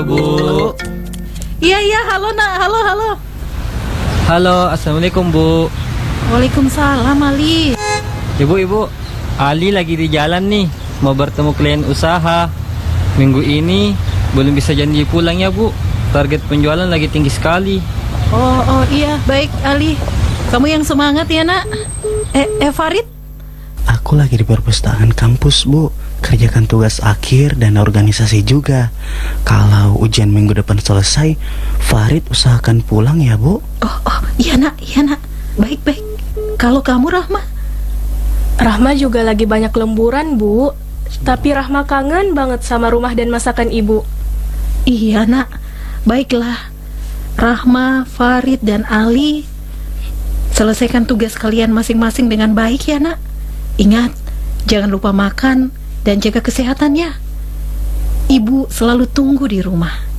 Bu. Iya, halo nak, halo. Halo, assalamualaikum Bu. Waalaikumsalam Ali. Ibu, Ali lagi di jalan nih, mau bertemu klien usaha. Minggu ini belum bisa janji pulang ya Bu. Target penjualan lagi tinggi sekali. Oh iya, baik Ali. Kamu yang semangat ya nak. Farid? Aku lagi di perpustakaan kampus, Bu. Kerjakan tugas akhir dan organisasi juga. Kalau ujian minggu depan selesai, Farid usahakan pulang ya, Bu. Oh, iya nak. Baik. Kalau kamu Rahma? Rahma juga lagi banyak lemburan, Bu. Tapi Rahma kangen banget sama rumah dan masakan Ibu. Iya nak. Baiklah. Rahma, Farid, dan Ali, selesaikan tugas kalian masing-masing dengan baik ya nak. Ingat, jangan lupa makan dan jaga kesehatannya. Ibu selalu tunggu di rumah.